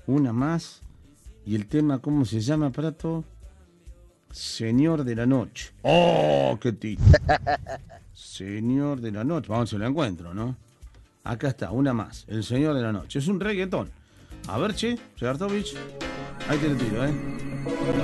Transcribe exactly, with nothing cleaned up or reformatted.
Una más. Y el tema, ¿cómo se llama, Prato? Señor de la Noche. ¡Oh, qué tito! Señor de la Noche. Vamos a ver si lo encuentro, ¿no? Acá está, una más. El Señor de la Noche. Es un reggaetón. A ver, che, Segartovich. Ahí te lo tiro, ¿eh?